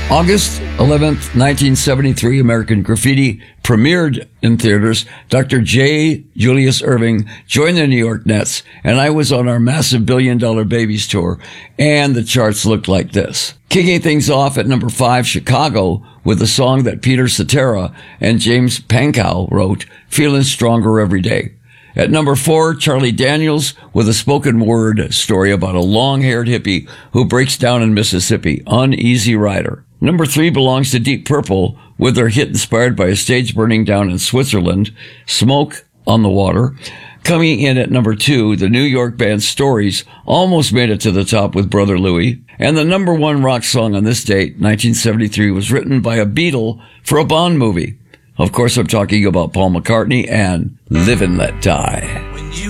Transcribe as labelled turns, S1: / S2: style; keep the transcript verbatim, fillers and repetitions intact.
S1: August eleventh, nineteen seventy-three, American Graffiti premiered in theaters. Doctor J. Julius Erving joined the New York Nets, and I was on our massive Billion Dollar Babies tour, and the charts looked like this. Kicking things off at number five, Chicago, with a song that Peter Cetera and James Pankow wrote, Feeling Stronger Every Day. At number four, Charlie Daniels with a spoken word story about a long-haired hippie who breaks down in Mississippi, Uneasy Rider. Number three belongs to Deep Purple with their hit inspired by a stage burning down in Switzerland, Smoke on the Water. Coming in at number two, the New York band Stories almost made it to the top with Brother Louie. And the number one rock song on this date, nineteen seventy-three, was written by a Beatle for a Bond movie. Of course, I'm talking about Paul McCartney and Live and Let Die.